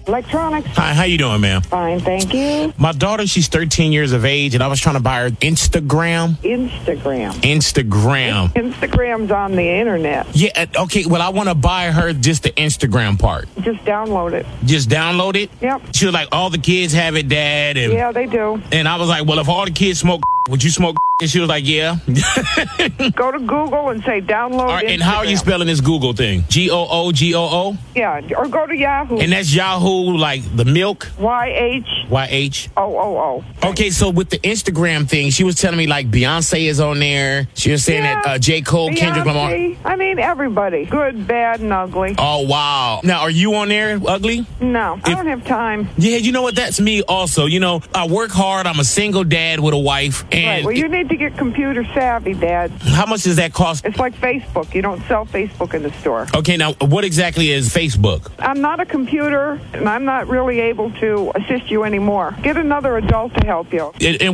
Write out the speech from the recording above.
Electronics. Hi, how you doing, ma'am? Fine, thank you. My daughter, she's 13 years of age, and I was trying to buy her Instagram. Instagram. Instagram's on the internet. Yeah, okay, well, I want to buy her just the Instagram part. Just download it. Just download it? Yep. She was like, all the kids have it, Dad. And, Yeah, they do. and I was like, well, if all the kids smoke, would you smoke? And she was like, yeah. Go to Google and say download All right, Instagram. and how are you spelling this Google thing? Googoo? Yeah, or go to Yahoo. And that's Yahoo, like the milk? YHOOO. YH? Okay, so with the Instagram thing, she was telling me like Beyonce is on there. She was saying that J. Cole, Kendrick Lamar. I mean, everybody. Good, bad, and ugly. Oh, wow. Now, are you on there, Ugly? No, I don't have time. Yeah, you know what? That's me also. You know, I work hard. I'm a single dad with a wife. And Right. Well, you need to get computer savvy, Dad. how much does that cost? It's like Facebook. You don't sell Facebook in the store. Okay, now, what exactly is Facebook? I'm not a computer, and I'm not really able to assist you anymore. Get another adult to help you. And